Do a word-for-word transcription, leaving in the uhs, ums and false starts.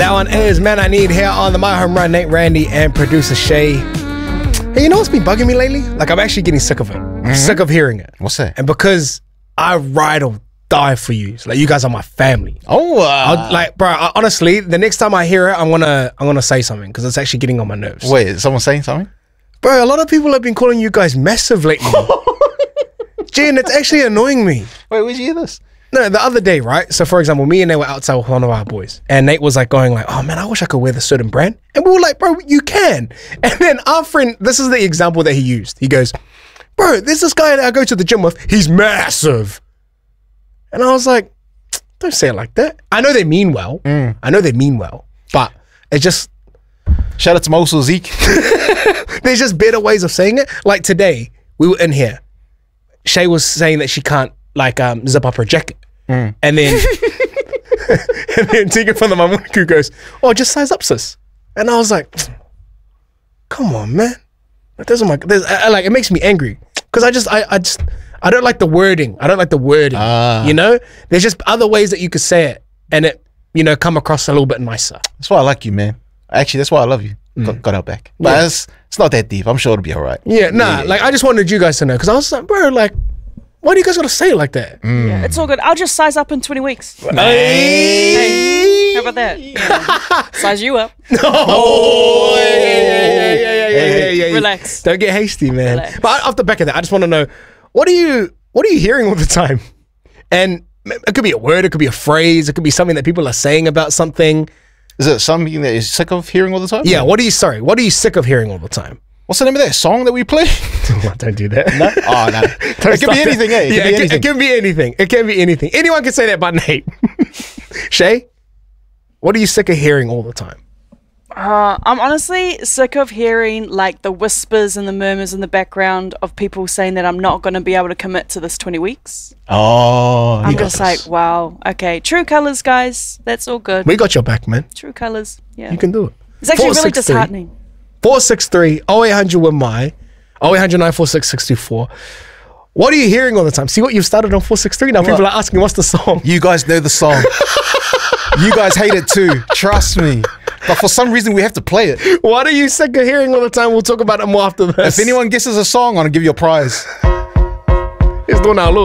That one is Man I Need here on the My Home Run. Nate Randy and producer Shay. Hey, you know what's been bugging me lately? Like, I'm actually getting sick of it. Mm-hmm. Sick of hearing it. What's that? And because I ride or die for you. So, like, you guys are my family. Oh, uh, I'll, like, bro, I, honestly, the next time I hear it, I'm gonna I'm gonna say something because it's actually getting on my nerves. Wait, is someone saying something? Bro, a lot of people have been calling you guys massive lately. Jen, it's actually annoying me. Wait, where'd you hear this? No, the other day, right? So, for example, me and Nate were outside with one of our boys. And Nate was like going like, oh man, I wish I could wear this certain brand. And we were like, bro, you can. And then our friend, this is the example that he used. He goes, bro, there's this guy that I go to the gym with. He's massive. And I was like, don't say it like that. I know they mean well. Mm. I know they mean well. But it's just... Shout out to Mosul Zeke. There's just better ways of saying it. Like today, we were in here. Shay was saying that she can't like um, zip up her jacket. Mm. And then and then Tegan from the Mamuku goes, oh, just size up, sis. And I was like, come on, man. Like, those are my, I, like, it makes me angry. Because I just, I, I just, I don't like the wording. I don't like the wording, uh. you know? There's just other ways that you could say it and it, you know, come across a little bit nicer. That's why I like you, man. Actually, that's why I love you. Mm. Got, got our back. But yeah. it's, it's not that deep. I'm sure it'll be all right. Yeah, nah, yeah. like, I just wanted you guys to know. Because I was like, bro, like, why do you guys gotta say it like that? Mm. Yeah, it's all good. I'll just size up in twenty weeks. Hey. Hey. How about that? Yeah. Size you up. Oh, yeah, yeah, yeah, yeah, yeah, yeah, yeah. Relax. Don't get hasty, man. Relax. But off the back of that, I just want to know, what are you, what are you hearing all the time? And it could be a word, it could be a phrase, it could be something that people are saying about something. Is it something that you're sick of hearing all the time? Yeah. What are you? Sorry. What are you sick of hearing all the time? What's the name of that song that we play? Don't do that. No? Oh, no. It could be anything, eh? It, yeah, be it, anything. Can, it can be anything. It can be anything. Anyone can say that but Nate. Shay, what are you sick of hearing all the time? Uh, I'm honestly sick of hearing like the whispers and the murmurs in the background of people saying that I'm not going to be able to commit to this twenty weeks. Oh, I'm just like, wow. Okay, true colors, guys. That's all good. We got your back, man. True colors. Yeah, you can do it. It's actually really disheartening. four six three, oh eight hundred with my, oh eight hundred, nine four six, six two four. What are you hearing all the time? See what you've started on four six three? Now what? People are asking, what's the song? You guys know the song. You guys hate it too. Trust me. But for some reason, we have to play it. What are you sick of hearing all the time? We'll talk about it more after this. If anyone guesses a song, I'm going to give you a prize. It's doing our